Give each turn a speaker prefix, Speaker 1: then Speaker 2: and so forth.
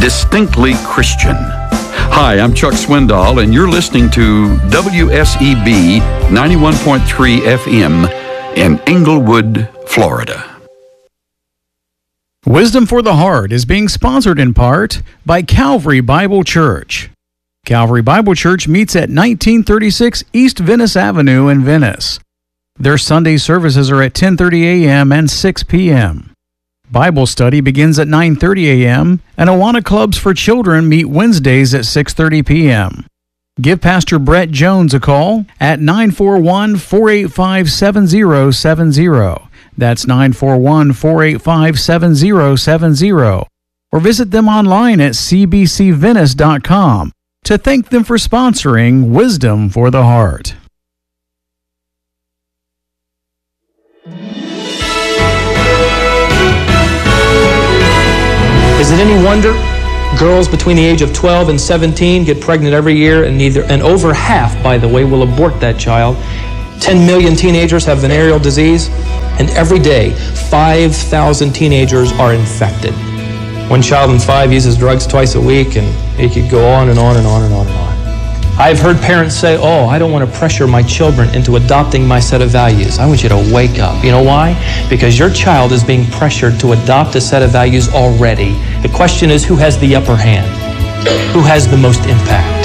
Speaker 1: distinctly Christian. Hi, I'm Chuck Swindoll, and you're listening to WSEB 91.3 FM in Englewood, Florida.
Speaker 2: Wisdom for the Heart is being sponsored in part by Calvary Bible Church. Calvary Bible Church meets at 1936 East Venice Avenue in Venice. Their Sunday services are at 10:30 a.m. and 6 p.m. Bible study begins at 9:30 a.m. and Awana Clubs for Children meet Wednesdays at 6:30 p.m. Give Pastor Brett Jones a call at 941-485-7070. That's 941-485-7070. Or visit them online at cbcvenice.com to thank them for sponsoring Wisdom for the Heart.
Speaker 3: Is it any wonder girls between the age of 12 and 17 get pregnant every year, and over half, by the way, will abort that child? 10 million teenagers have venereal disease, and every day 5,000 teenagers are infected. One child in 5 uses drugs twice a week, and it could go on and on and on and on and on. I've heard parents say, oh, I don't want to pressure my children into adopting my set of values. I want you to wake up. You know why? Because your child is being pressured to adopt a set of values already. The question is, who has the upper hand? Who has the most impact?